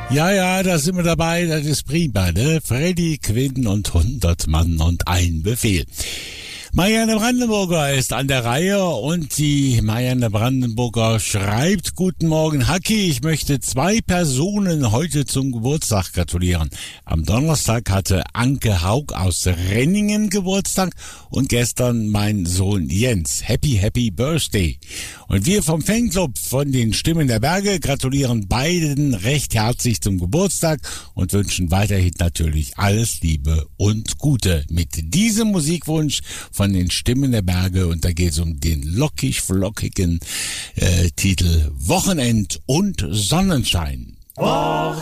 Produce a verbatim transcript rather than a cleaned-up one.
Ja, ja, da sind wir dabei, das ist prima, ne? Freddy Quinn und hundert Mann und ein Befehl. Marianne Brandenburger ist an der Reihe und die Marianne Brandenburger schreibt: Guten Morgen, Hacki, ich möchte zwei Personen heute zum Geburtstag gratulieren. Am Donnerstag hatte Anke Haug aus Renningen Geburtstag und gestern mein Sohn Jens. Happy, happy Birthday. Und wir vom Fanclub von den Stimmen der Berge gratulieren beiden recht herzlich zum Geburtstag und wünschen weiterhin natürlich alles Liebe und Gute mit diesem Musikwunsch von den Stimmen der Berge, und da geht es um den lockig-flockigen äh, Titel Wochenend und Sonnenschein.